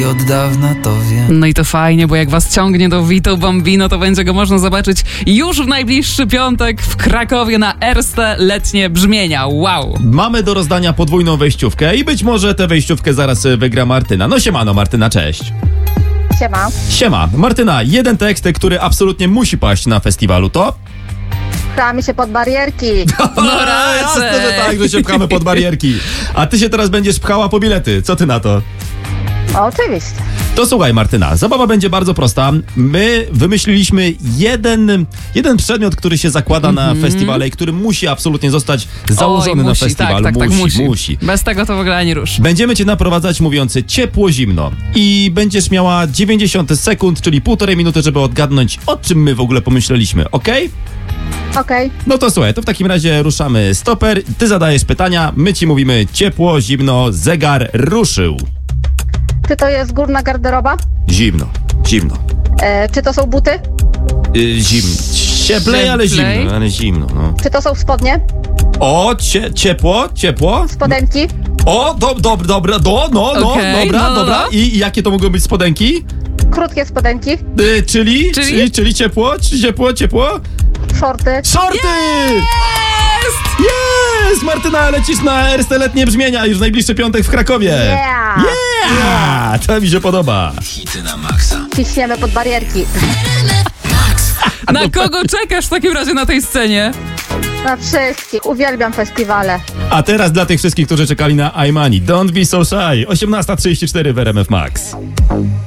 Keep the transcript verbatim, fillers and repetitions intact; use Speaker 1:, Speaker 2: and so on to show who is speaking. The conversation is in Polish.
Speaker 1: i od dawna to wiem.
Speaker 2: No i to fajnie, bo jak was ciągnie do Vito Bambino, to będzie go można zobaczyć już w najbliższy piątek w Krakowie na Erste Letnie Brzmienia. Wow!
Speaker 3: Mamy do rozdania podwójną wejściówkę i być może tę wejściówkę zaraz wygra Martyna. No siemano Martyna, cześć.
Speaker 4: Siema.
Speaker 3: Siema. Martyna, jeden tekst, który absolutnie musi paść na festiwalu, to?
Speaker 4: Pchamy się pod barierki.
Speaker 2: No raczej.
Speaker 3: Jasne, że tak, że się pchamy pod barierki. A ty się teraz będziesz pchała po bilety. Co ty na to?
Speaker 4: Oczywiście.
Speaker 3: To słuchaj Martyna, zabawa będzie bardzo prosta. My wymyśliliśmy jeden, jeden przedmiot, który się zakłada mm-hmm. na festiwale i który musi absolutnie zostać założony
Speaker 2: Oj,
Speaker 3: na
Speaker 2: musi,
Speaker 3: festiwalu.
Speaker 2: Tak, tak,
Speaker 3: musi,
Speaker 2: tak, musi.
Speaker 3: musi.
Speaker 2: Bez tego to w ogóle ani rusz.
Speaker 3: Będziemy cię naprowadzać mówiący ciepło-zimno i będziesz miała dziewięćdziesiąt sekund, czyli półtorej minuty, żeby odgadnąć, o czym my w ogóle pomyśleliśmy, okej?
Speaker 4: Okej.
Speaker 3: No to słuchaj, to w takim razie ruszamy stoper, ty zadajesz pytania, my ci mówimy ciepło, zimno, zegar ruszył.
Speaker 4: Czy to jest górna garderoba?
Speaker 3: Zimno, zimno.
Speaker 4: E, czy to są buty?
Speaker 3: Yy, zimno. Cieplej, ale
Speaker 2: Cieplej?
Speaker 3: zimno, ale zimno, no.
Speaker 4: Czy to są spodnie?
Speaker 3: O, cie, ciepło, ciepło.
Speaker 4: Spodenki?
Speaker 3: O, do, dobra, dobra, do, no, no,
Speaker 2: Okej,
Speaker 3: dobra,
Speaker 2: no, no,
Speaker 3: dobra.
Speaker 2: no.
Speaker 3: I, I jakie to mogą być spodenki?
Speaker 4: Krótkie spodenki?
Speaker 3: Yy, czyli,
Speaker 2: Czyli?
Speaker 3: czyli, czyli ciepło, czy ciepło, ciepło?
Speaker 4: Shorty?
Speaker 3: Shorty!
Speaker 2: Jest!
Speaker 3: Jest! Martyna, lecisz na Erste Letnie Brzmienia już w najbliższy piątek w Krakowie.
Speaker 4: Yeah!
Speaker 3: Yeah! To mi się podoba.
Speaker 1: Hity na maksa.
Speaker 4: Ciśniemy pod barierki.
Speaker 2: Na kogo czekasz w takim razie na tej scenie?
Speaker 4: Na wszystkich. Uwielbiam festiwale.
Speaker 3: A teraz dla tych wszystkich, którzy czekali na iMoney. Don't be so shy. osiemnasta trzydzieści cztery w R M F Max.